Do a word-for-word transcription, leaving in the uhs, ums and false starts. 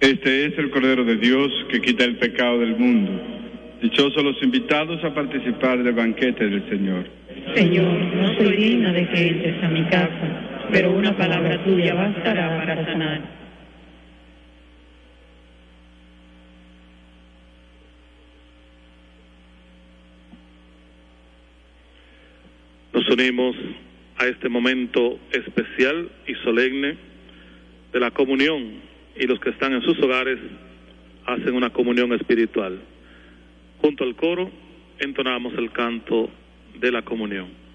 Este es el Cordero de Dios que quita el pecado del mundo. Dichosos los invitados a participar del banquete del Señor. Señor, no soy digna de que entres a mi casa, pero una palabra tuya bastará para sanar. Nos unimos a este momento especial y solemne de la comunión, y los que están en sus hogares hacen una comunión espiritual. Junto al coro entonamos el canto de la comunión.